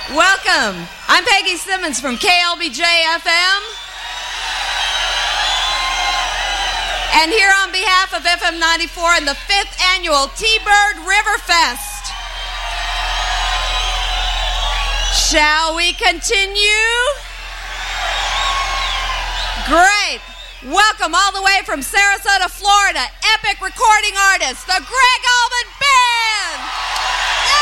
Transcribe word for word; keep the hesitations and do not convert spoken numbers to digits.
Welcome. I'm Peggy Simmons from K L B J F M. And here on behalf of F M ninety-four and the fifth annual T-Bird River Fest. Shall we continue? Great. Welcome all the way from Sarasota, Florida, epic recording artist, the Greg Allman